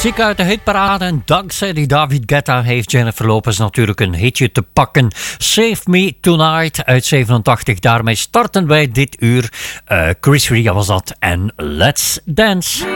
Muziek uit de hitparade en dankzij die David Guetta heeft Jennifer Lopez natuurlijk een hitje te pakken. Save Me Tonight uit 87, daarmee starten wij dit uur. Chris Ria was dat en Let's Dance.